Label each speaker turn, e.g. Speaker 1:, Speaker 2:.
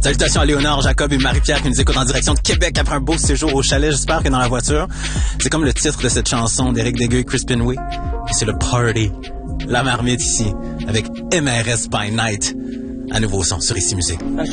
Speaker 1: Salutations à Léonard, Jacob et Marie-Pierre qui nous écoutent en direction de Québec après un beau séjour au chalet. J'espère que dans la voiture. C'est comme le titre de cette chanson d'Éric Degueuil et Crispin Way. Et c'est le party. La marmite ici avec MRS by Night. À nouveau son sur Ici Musique.